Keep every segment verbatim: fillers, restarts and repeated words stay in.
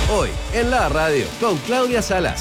Hoy en la radio con Claudia Salas.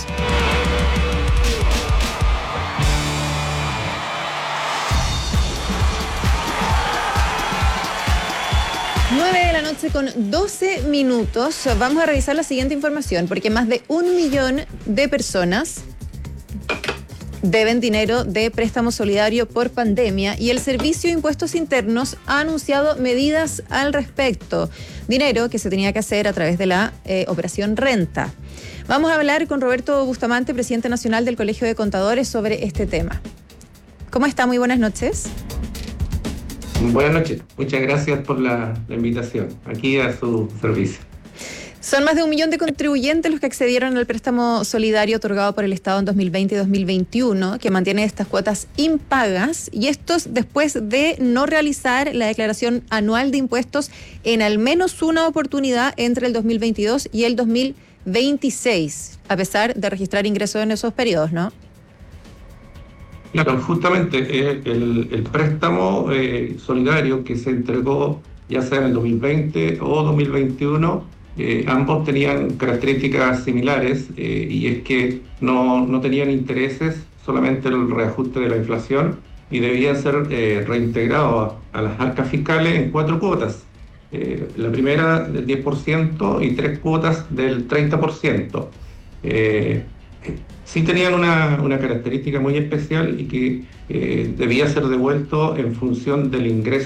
nueve de la noche con doce minutos. Vamos a revisar la siguiente información, porque más de un millón de personas deben dinero de préstamo solidario por pandemia y el Servicio de Impuestos Internos ha anunciado medidas al respecto. Dinero que se tenía que hacer a través de la eh, operación Renta. Vamos a hablar con Roberto Bustamante, presidente nacional del Colegio de Contadores, sobre este tema. ¿Cómo está? Muy buenas noches. Buenas noches, muchas gracias por la, la invitación, aquí a su servicio. Son más de un millón de contribuyentes los que accedieron al préstamo solidario otorgado por el Estado en dos mil veinte y dos mil veintiuno, que mantiene estas cuotas impagas, y estos después de no realizar la declaración anual de impuestos en al menos una oportunidad entre el dos mil veintidós y el dos mil veintiséis, a pesar de registrar ingresos en esos periodos, ¿no? Claro, justamente eh, el, el préstamo eh, solidario que se entregó ya sea en el dos mil veinte o dos mil veintiuno, eh, ambos tenían características similares eh, y es que no, no tenían intereses, solamente el reajuste de la inflación, y debían ser eh, reintegrados a, a las arcas fiscales en cuatro cuotas. Eh, la primera del diez por ciento y tres cuotas del treinta por ciento. Eh, Sí tenían una, una característica muy especial y que eh, debía ser devuelto en función del ingreso